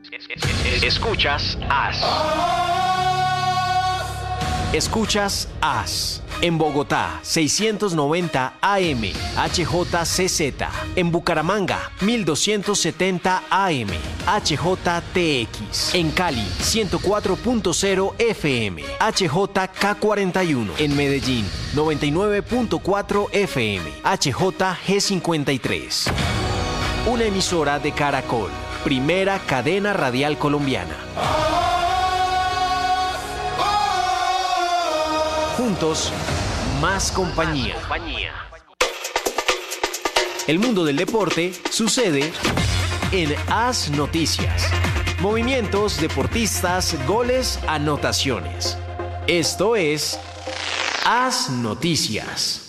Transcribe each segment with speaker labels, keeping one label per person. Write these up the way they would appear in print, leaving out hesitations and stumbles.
Speaker 1: Escuchas AS. Escuchas AS. En Bogotá, 690 AM, HJCZ. En Bucaramanga, 1270 AM, HJTX. En Cali, 104.0 FM, HJK41. En Medellín, 99.4 FM, HJG53. Una emisora de Caracol, primera cadena radial colombiana. Juntos, más compañía. El mundo del deporte sucede en AS Noticias. Movimientos, deportistas, goles, anotaciones. Esto es AS Noticias.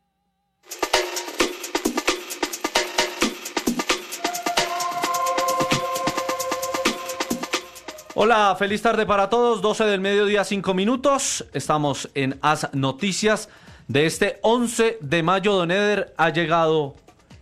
Speaker 2: Hola, feliz tarde para todos, 12 del mediodía, 5 minutos. Estamos en AS Noticias de este 11 de mayo. Don Eder, ha llegado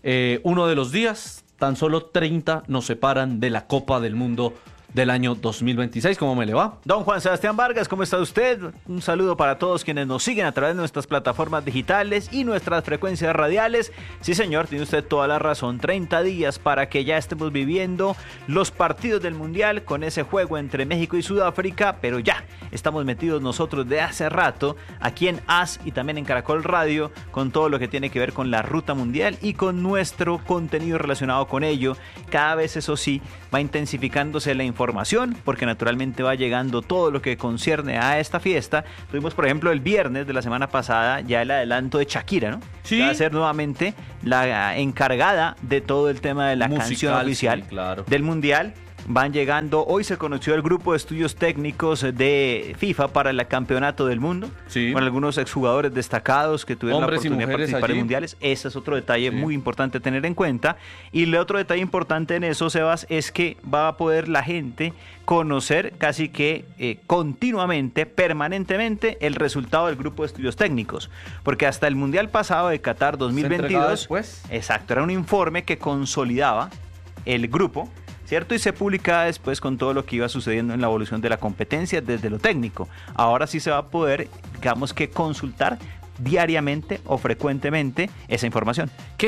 Speaker 2: uno de los días. Tan solo 30 nos separan de la Copa del Mundo del año 2026. ¿Cómo me le va?
Speaker 3: Don Juan Sebastián Vargas, ¿cómo está usted? Un saludo para todos quienes nos siguen a través de nuestras plataformas digitales y nuestras frecuencias radiales. Sí, señor, tiene usted toda la razón. 30 días para que ya estemos viviendo los partidos del Mundial con ese juego entre México y Sudáfrica, pero ya estamos metidos nosotros de hace rato aquí en AS y también en Caracol Radio con todo lo que tiene que ver con la ruta mundial y con nuestro contenido relacionado con ello. Cada vez, eso sí, va intensificándose la información porque naturalmente va llegando todo lo que concierne a esta fiesta. Tuvimos, por ejemplo, el viernes de la semana pasada ya el adelanto de Shakira, ¿no?
Speaker 2: Sí.
Speaker 3: Que va a ser nuevamente la encargada de todo el tema de la canción oficial,
Speaker 2: sí, claro,
Speaker 3: del Mundial. Van llegando, hoy se conoció el grupo de estudios técnicos de FIFA para el campeonato del mundo,
Speaker 2: sí,
Speaker 3: con algunos exjugadores destacados que tuvieron
Speaker 2: hombres
Speaker 3: la oportunidad de participar
Speaker 2: allí
Speaker 3: en mundiales. Ese es otro detalle muy importante a tener en cuenta. Y el otro detalle importante en eso, Sebas, es que va a poder la gente conocer casi que continuamente, permanentemente, el resultado del grupo de estudios técnicos. Porque hasta el Mundial pasado de Qatar 2022, exacto, era un informe que consolidaba el grupo, ¿cierto? Y se publicaba después con todo lo que iba sucediendo en la evolución de la competencia desde lo técnico. Ahora sí se va a poder, digamos que, consultar diariamente o frecuentemente esa información.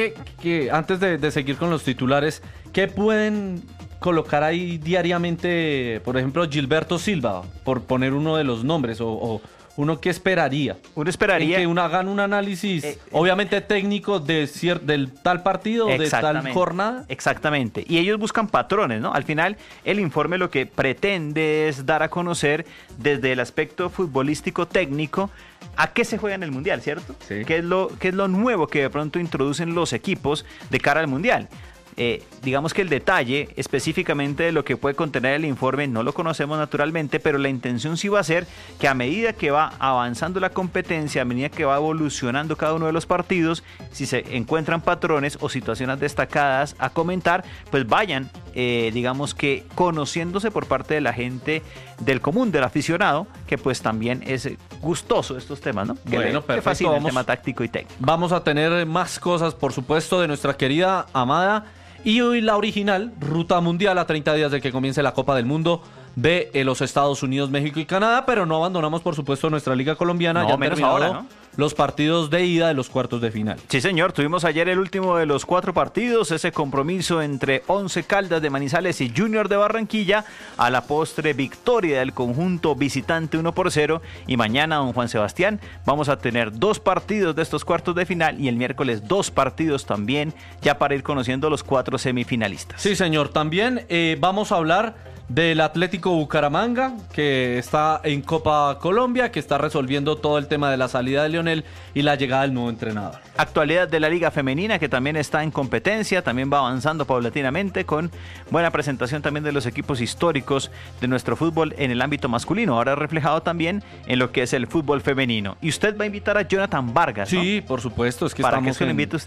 Speaker 2: Que antes de seguir con los titulares, ¿qué pueden colocar ahí diariamente, por ejemplo, Gilberto Silva, por poner uno de los nombres, o uno que esperaría?
Speaker 3: Uno esperaría
Speaker 2: en que hagan un análisis, obviamente técnico, del tal partido, de tal jornada.
Speaker 3: Exactamente. Y ellos buscan patrones, ¿no? Al final, el informe lo que pretende es dar a conocer desde el aspecto futbolístico técnico a qué se juega en el Mundial, ¿cierto?
Speaker 2: Sí.
Speaker 3: ¿Qué es lo nuevo que de pronto introducen los equipos de cara al Mundial? Digamos que el detalle específicamente de lo que puede contener el informe no lo conocemos naturalmente, pero la intención sí va a ser que a medida que va avanzando la competencia, a medida que va evolucionando cada uno de los partidos, si se encuentran patrones o situaciones destacadas a comentar, pues vayan, digamos que conociéndose por parte de la gente del común, del aficionado, que pues también es gustoso estos temas, ¿no?
Speaker 2: Bueno, perfecto.
Speaker 3: Que fascina el tema táctico y técnico.
Speaker 2: Vamos a tener más cosas, por supuesto, de nuestra querida, amada y hoy la original Ruta Mundial a 30 días de que comience la Copa del Mundo de los Estados Unidos, México y Canadá, pero no abandonamos, por supuesto, nuestra Liga Colombiana.
Speaker 3: No,
Speaker 2: ya
Speaker 3: menos
Speaker 2: terminado
Speaker 3: ahora, ¿no?
Speaker 2: Los partidos de ida de los cuartos de final.
Speaker 3: Sí, señor, tuvimos ayer el último de los 4 partidos, ese compromiso entre Once Caldas de Manizales y Junior de Barranquilla, a la postre victoria del conjunto visitante 1-0, y mañana, don Juan Sebastián, vamos a tener 2 partidos de estos cuartos de final y el miércoles 2 partidos también, ya para ir conociendo los 4 semifinalistas.
Speaker 2: Sí, señor, también vamos a hablar del Atlético Bucaramanga, que está en Copa Colombia, que está resolviendo todo el tema de la salida de Lionel y la llegada del nuevo entrenador.
Speaker 3: Actualidad de la Liga Femenina, que también está en competencia, también va avanzando paulatinamente, con buena presentación también de los equipos históricos de nuestro fútbol en el ámbito masculino, ahora reflejado también en lo que es el fútbol femenino. Y usted va a invitar a Jonathan Vargas, ¿no?
Speaker 2: Sí, por supuesto. Es que
Speaker 3: ¿Para
Speaker 2: estamos
Speaker 3: qué se lo invita usted?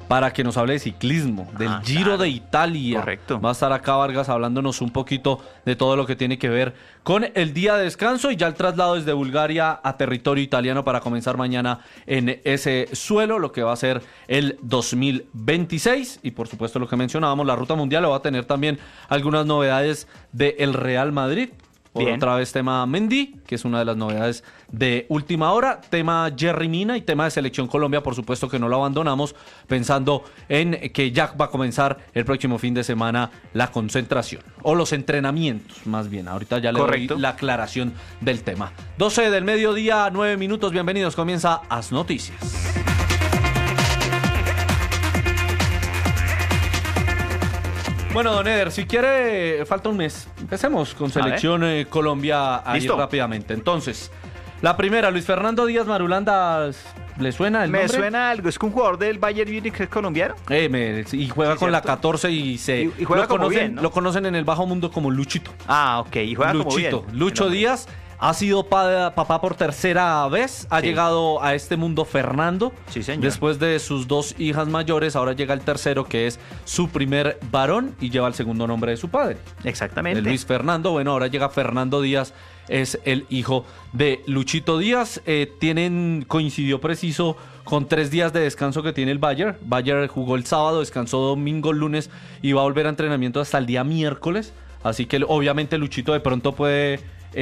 Speaker 2: para que nos hable de ciclismo, del Giro
Speaker 3: claro.
Speaker 2: de Italia.
Speaker 3: Correcto.
Speaker 2: Va a estar acá Vargas hablándonos un poquito de todo lo que tiene que ver con el día de descanso y ya el traslado desde Bulgaria a territorio italiano para comenzar mañana en ese suelo, lo que va a ser el 2026. Y por supuesto lo que mencionábamos, la ruta mundial va a tener también algunas novedades del Real Madrid. Otra vez tema Mendy, que es una de las novedades de última hora. Tema Jerry Mina y tema de Selección Colombia, por supuesto que no lo abandonamos, pensando en que ya va a comenzar el próximo fin de semana la concentración. O los entrenamientos, más bien. Ahorita ya le doy la aclaración del tema. 12 del mediodía, 9 minutos. Bienvenidos, comienza As Noticias. Bueno, don Eder, si quiere, falta un mes. Empecemos con Selección Colombia ahí rápidamente. Entonces, la primera, Luis Fernando Díaz Marulanda, ¿le suena el nombre?
Speaker 3: Me suena algo, es que un jugador del Bayern Múnich es colombiano.
Speaker 2: Y juega con la 14 y
Speaker 3: juega como bien, ¿no?
Speaker 2: Lo conocen en el bajo mundo como Luchito.
Speaker 3: Ah, ok, y juega como bien.
Speaker 2: Lucho Díaz. Ha sido papá por tercera vez. Ha llegado a este mundo Fernando.
Speaker 3: Sí, señor.
Speaker 2: Después de sus 2 hijas mayores, ahora llega el tercero, que es su primer varón, y lleva el segundo nombre de su padre.
Speaker 3: Exactamente.
Speaker 2: Luis Fernando. Bueno, ahora llega Fernando Díaz, es el hijo de Luchito Díaz. Coincidió preciso con 3 días de descanso que tiene el Bayern. Bayern jugó el sábado, descansó domingo, lunes y va a volver a entrenamiento hasta el día miércoles. Así que obviamente Luchito de pronto puede...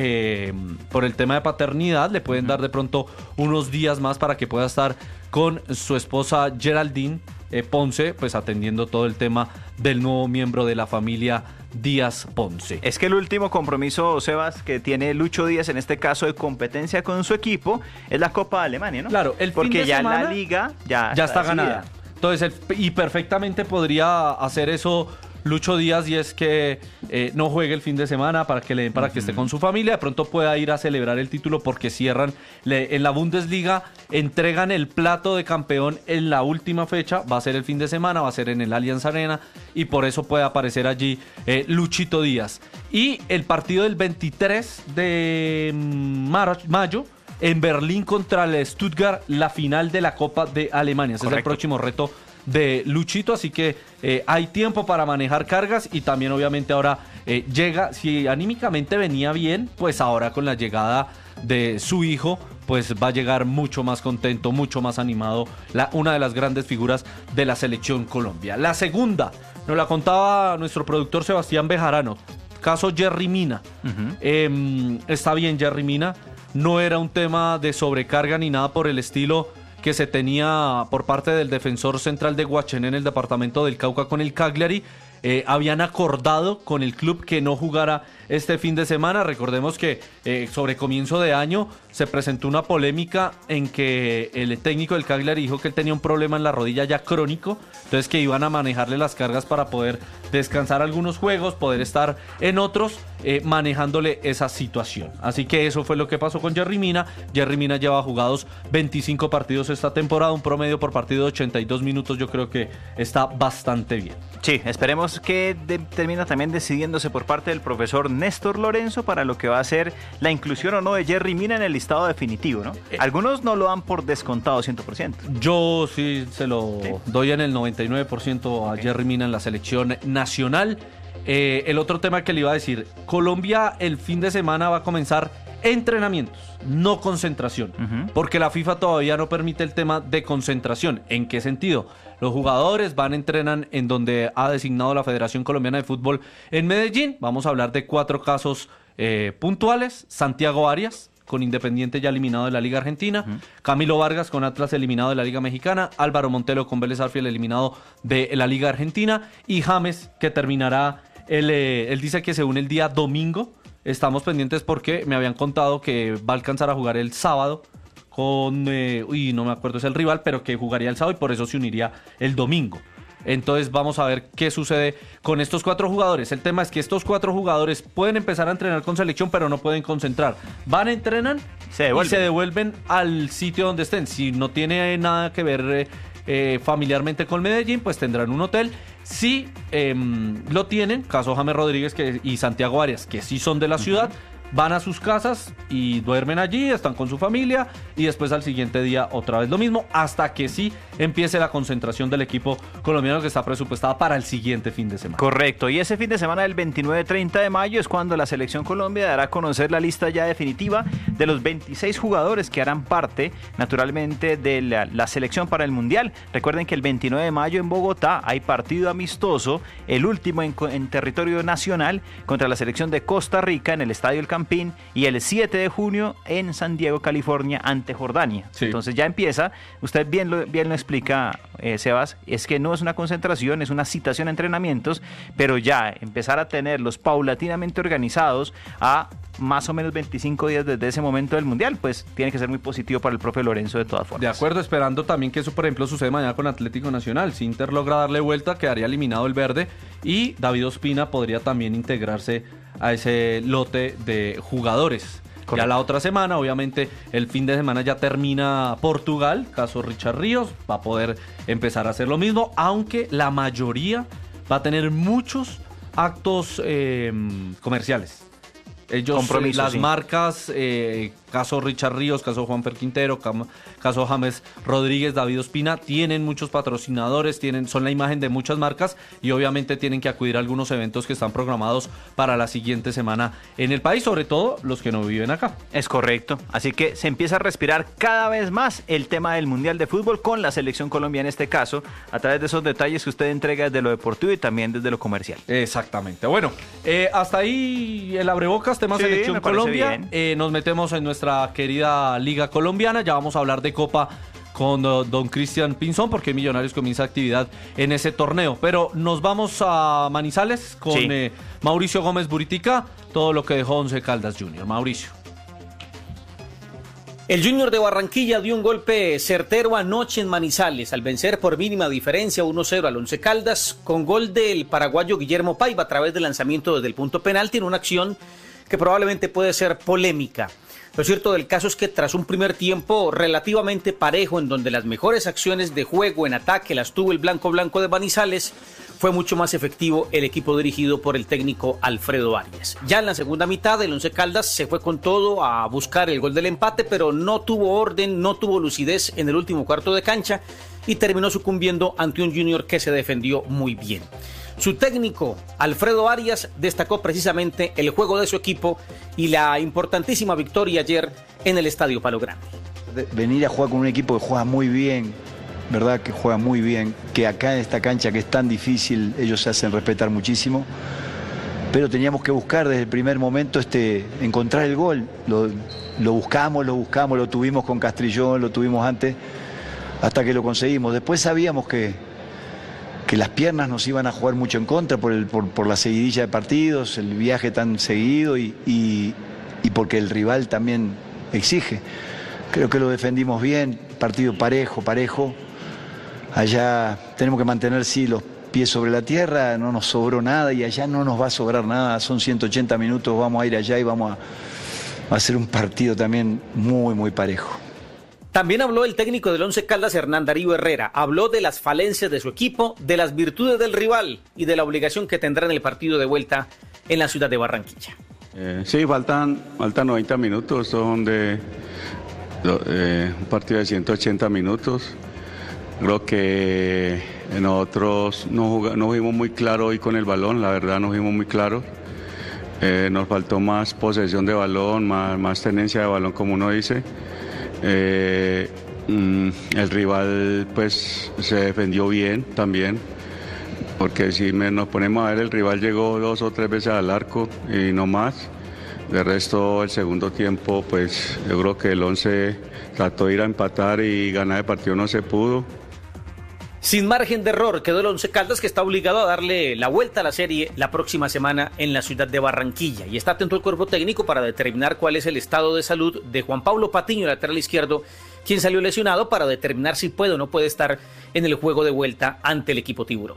Speaker 2: por el tema de paternidad le pueden dar de pronto unos días más para que pueda estar con su esposa Geraldine Ponce, pues atendiendo todo el tema del nuevo miembro de la familia Díaz Ponce.
Speaker 3: Es que el último compromiso, Sebas, que tiene Lucho Díaz en este caso de competencia con su equipo es la Copa de Alemania, ¿no?
Speaker 2: Claro,
Speaker 3: porque ya
Speaker 2: semana,
Speaker 3: la liga ya
Speaker 2: está ganada. Entonces, y perfectamente podría hacer eso Lucho Díaz, y es que no juegue el fin de semana para que le den, para que esté con su familia, de pronto pueda ir a celebrar el título porque cierran en la Bundesliga, entregan el plato de campeón en la última fecha, va a ser el fin de semana, va a ser en el Allianz Arena, y por eso puede aparecer allí Luchito Díaz. Y el partido del 23 de mayo en Berlín contra el Stuttgart, la final de la Copa de Alemania. Ese es el próximo reto de Luchito, así que hay tiempo para manejar cargas, y también obviamente ahora llega, si anímicamente venía bien, pues ahora con la llegada de su hijo, pues va a llegar mucho más contento, mucho más animado, una de las grandes figuras de la Selección Colombia. La segunda, nos la contaba nuestro productor Sebastián Bejarano, caso Jerry Mina. Está bien Jerry Mina, no era un tema de sobrecarga ni nada por el estilo que se tenía por parte del defensor central de Guachené en el departamento del Cauca con el Cagliari. Habían acordado con el club que no jugara este fin de semana. Recordemos que sobre comienzo de año se presentó una polémica en que el técnico del Cagliari dijo que él tenía un problema en la rodilla ya crónico, entonces que iban a manejarle las cargas para poder descansar algunos juegos, poder estar en otros, manejándole esa situación. Así que eso fue lo que pasó con Jerry Mina. Jerry Mina lleva jugados 25 partidos esta temporada, un promedio por partido de 82 minutos. Yo creo que está bastante bien.
Speaker 3: Sí, esperemos que termina también decidiéndose por parte del profesor Néstor Lorenzo para lo que va a ser la inclusión o no de Jerry Mina en el listado definitivo, ¿no? Algunos no lo dan por descontado 100%.
Speaker 2: Yo sí se lo doy en el 99% a Jerry Mina en la selección nacional. El otro tema que le iba a decir, Colombia el fin de semana va a comenzar entrenamientos, no concentración, porque la FIFA todavía no permite el tema de concentración. ¿En qué sentido? Los jugadores entrenan en donde ha designado la Federación Colombiana de Fútbol en Medellín. Vamos a hablar de 4 casos puntuales. Santiago Arias, con Independiente ya eliminado de la Liga Argentina. Camilo Vargas con Atlas eliminado de la Liga Mexicana. Álvaro Montelo con Vélez Sarsfield eliminado de la Liga Argentina. Y James, que terminará, él dice que se une el día domingo. Estamos pendientes porque me habían contado que va a alcanzar a jugar el sábado con, no me acuerdo es el rival, pero que jugaría el sábado y por eso se uniría el domingo. Entonces vamos a ver qué sucede con estos 4 jugadores. El tema es que estos 4 jugadores pueden empezar a entrenar con selección, pero no pueden concentrar. Entrenan y se devuelven al sitio donde estén. Si no tiene nada que ver familiarmente con Medellín, pues tendrán un hotel. Si lo tienen, caso James Rodríguez y Santiago Arias, que sí son de la ciudad, van a sus casas y duermen allí, están con su familia y después al siguiente día otra vez lo mismo, hasta que sí empiece la concentración del equipo colombiano que está presupuestada para el siguiente fin de semana.
Speaker 3: Correcto, y ese fin de semana del 29-30 de mayo es cuando la Selección Colombia dará a conocer la lista ya definitiva de los 26 jugadores que harán parte, naturalmente, de la selección para el Mundial. Recuerden que el 29 de mayo en Bogotá hay partido amistoso, el último en territorio nacional, contra la selección de Costa Rica en el Estadio El Campín, y el 7 de junio en San Diego, California, ante Jordania. Sí. Entonces ya empieza, usted bien lo explica, Sebas, es que no es una concentración, es una citación a entrenamientos, pero ya empezar a tenerlos paulatinamente organizados a más o menos 25 días desde ese momento del Mundial, pues tiene que ser muy positivo para el profe Lorenzo de todas formas.
Speaker 2: De acuerdo, esperando también que eso, por ejemplo, suceda mañana con Atlético Nacional. Si Inter logra darle vuelta, quedaría eliminado el verde y David Ospina podría también integrarse a ese lote de jugadores. Correcto. Ya la otra semana, obviamente, el fin de semana ya termina Portugal, caso Richard Ríos, va a poder empezar a hacer lo mismo, aunque la mayoría va a tener muchos actos comerciales. Ellos, las marcas, caso Richard Ríos, caso Juanfer Quintero, caso James Rodríguez, David Ospina, tienen muchos patrocinadores, son la imagen de muchas marcas y obviamente tienen que acudir a algunos eventos que están programados para la siguiente semana en el país, sobre todo los que no viven acá.
Speaker 3: Es correcto, así que se empieza a respirar cada vez más el tema del Mundial de Fútbol con la Selección Colombia en este caso, a través de esos detalles que usted entrega desde lo deportivo y también desde lo comercial.
Speaker 2: Exactamente, bueno, hasta ahí el abrebocas, tema Selección Colombia, nos metemos en nuestra querida Liga Colombiana, ya vamos a hablar de Copa con don Cristian Pinzón, porque Millonarios comienza actividad en ese torneo, pero nos vamos a Manizales con Mauricio Gómez Buritica, todo lo que dejó Once Caldas Junior. Mauricio.
Speaker 4: El Junior de Barranquilla dio un golpe certero anoche en Manizales al vencer por mínima diferencia 1-0 al Once Caldas con gol del paraguayo Guillermo Paiva a través del lanzamiento desde el punto penalti en una acción que probablemente puede ser polémica. Lo cierto del caso es que tras un primer tiempo relativamente parejo en donde las mejores acciones de juego en ataque las tuvo el blanco de Manizales, fue mucho más efectivo el equipo dirigido por el técnico Alfredo Arias. Ya en la segunda mitad el Once Caldas se fue con todo a buscar el gol del empate, pero no tuvo orden, no tuvo lucidez en el último cuarto de cancha y terminó sucumbiendo ante un Junior que se defendió muy bien. Su técnico, Alfredo Arias, destacó precisamente el juego de su equipo y la importantísima victoria ayer en el Estadio Palo Grande.
Speaker 5: Venir a jugar con un equipo que juega muy bien, verdad que juega muy bien, que acá en esta cancha que es tan difícil, ellos se hacen respetar muchísimo, pero teníamos que buscar desde el primer momento encontrar el gol. Lo buscamos, lo tuvimos con Castrillón, lo tuvimos antes, hasta que lo conseguimos. Después sabíamos que las piernas nos iban a jugar mucho en contra por la seguidilla de partidos, el viaje tan seguido y porque el rival también exige. Creo que lo defendimos bien, partido parejo. Allá tenemos que mantener los pies sobre la tierra, no nos sobró nada y allá no nos va a sobrar nada. Son 180 minutos, vamos a ir allá y vamos a hacer un partido también muy, muy parejo.
Speaker 4: También habló el técnico del Once Caldas, Hernán Darío Herrera. Habló de las falencias de su equipo, de las virtudes del rival y de la obligación que tendrá en el partido de vuelta en la ciudad de Barranquilla.
Speaker 6: Sí, faltan 90 minutos, son un partido de 180 minutos. Creo que nosotros no fuimos muy claros hoy con el balón, la verdad no fuimos muy claros. Nos faltó más posesión de balón, más tenencia de balón, como uno dice. El rival pues se defendió bien también, porque si nos ponemos a ver, el rival llegó 2 o 3 veces al arco y no más. De resto, el segundo tiempo, pues yo creo que el Once trató de ir a empatar y ganar el partido, no se pudo.
Speaker 4: Sin margen de error quedó el Once Caldas, que está obligado a darle la vuelta a la serie la próxima semana en la ciudad de Barranquilla. Y está atento el cuerpo técnico para determinar cuál es el estado de salud de Juan Pablo Patiño, lateral izquierdo, quien salió lesionado, para determinar si puede o no puede estar en el juego de vuelta ante el equipo Tiburón.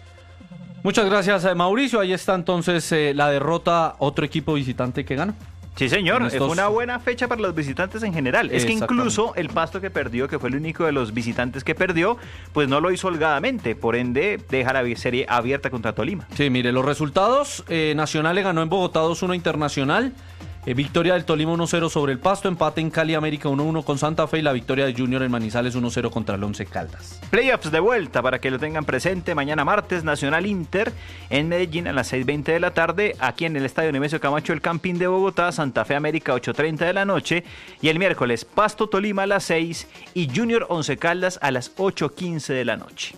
Speaker 2: Muchas gracias, Mauricio. Ahí está entonces la derrota, otro equipo visitante que gana.
Speaker 3: Sí, señor,
Speaker 2: En
Speaker 3: fue
Speaker 2: estos-
Speaker 3: una buena fecha para los visitantes en general. Es que incluso
Speaker 2: Exactamente.
Speaker 3: el Pasto que perdió, que fue el único de los visitantes que perdió, pues no lo hizo holgadamente, por ende deja la serie abierta contra Tolima.
Speaker 2: Sí, mire, los resultados. Nacional le ganó en Bogotá 2-1 a Internacional. Victoria del Tolima 1-0 sobre el Pasto. Empate en Cali América 1-1 con Santa Fe. Y la victoria de Junior en Manizales 1-0 contra el Once Caldas.
Speaker 3: Playoffs de vuelta para que lo tengan presente. Mañana martes, Nacional Inter en Medellín a las 6:20 de la tarde. Aquí en el Estadio Nemesio Camacho, el Campín de Bogotá. Santa Fe América 8:30 de la noche. Y el miércoles, Pasto Tolima a las 6 y Junior Once Caldas a las 8:15 de la noche.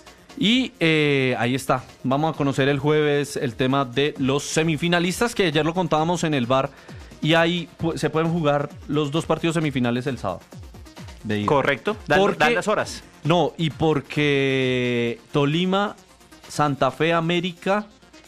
Speaker 2: Y ahí está. Vamos a conocer el jueves el tema de los semifinalistas, que ayer lo contábamos en el bar. Y ahí se pueden jugar los 2 partidos semifinales el sábado. De ida.
Speaker 3: Correcto, dan las horas.
Speaker 2: No, y porque Tolima, Santa Fe, América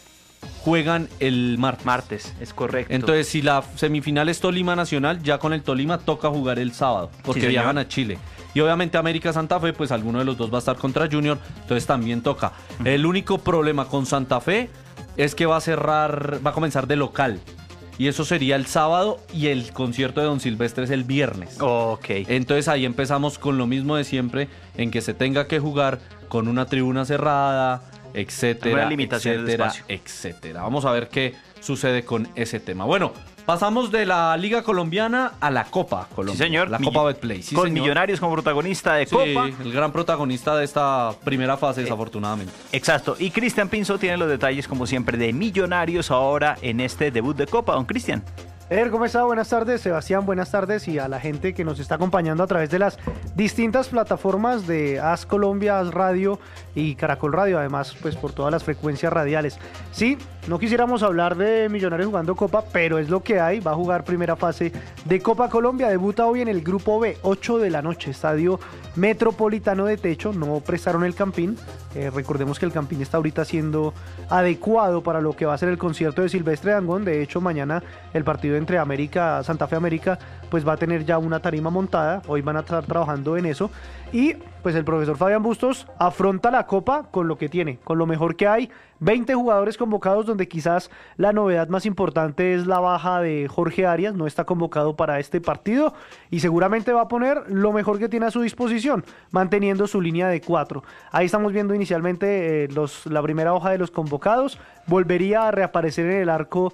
Speaker 2: juegan el martes.
Speaker 3: Martes, es correcto.
Speaker 2: Entonces, si la semifinal es Tolima Nacional, ya con el Tolima toca jugar el sábado, porque
Speaker 3: Sí, señor.
Speaker 2: viajan a Chile. Y obviamente América Santa Fe, pues alguno de los dos va a estar contra Junior, entonces también toca. El único problema con Santa Fe es que va a comenzar de local. Y eso sería el sábado y el concierto de Don Silvestre es el viernes.
Speaker 3: Ok.
Speaker 2: Entonces ahí empezamos con lo mismo de siempre, en que se tenga que jugar con una tribuna cerrada, etcétera,
Speaker 3: Alguna limitación del
Speaker 2: etcétera,
Speaker 3: espacio.
Speaker 2: etcétera. Vamos a ver qué sucede con ese tema. Bueno, pasamos de la Liga Colombiana a la Copa Colombia.
Speaker 3: Sí, señor.
Speaker 2: La Copa Betplay. Sí,
Speaker 3: con
Speaker 2: señor.
Speaker 3: Millonarios como protagonista de
Speaker 2: Sí,
Speaker 3: Copa.
Speaker 2: el gran protagonista de esta primera fase, desafortunadamente.
Speaker 3: Exacto. Y Cristian Pinzo tiene los detalles, como siempre, de Millonarios ahora en este debut de Copa. Don Cristian.
Speaker 7: ¿Cómo está? Buenas tardes, Sebastián, buenas tardes y a la gente que nos está acompañando a través de las distintas plataformas de AS Colombia, AS Radio y Caracol Radio, además pues por todas las frecuencias radiales. Sí, no quisiéramos hablar de Millonarios jugando Copa, pero es lo que hay, va a jugar primera fase de Copa Colombia, debuta hoy en el Grupo B, 8 de la noche, Estadio Metropolitano de Techo, no prestaron el Campín, recordemos que el Campín está ahorita siendo adecuado para lo que va a ser el concierto de Silvestre Dangond. De hecho mañana el partido entre Santa Fe América pues va a tener ya una tarima montada, hoy van a estar trabajando en eso y pues el profesor Fabián Bustos afronta la Copa con lo que tiene, con lo mejor que hay, 20 jugadores convocados, donde quizás la novedad más importante es la baja de Jorge Arias, no está convocado para este partido y seguramente va a poner lo mejor que tiene a su disposición, manteniendo su línea de 4. Ahí estamos viendo inicialmente la primera hoja de los convocados, volvería a reaparecer en el arco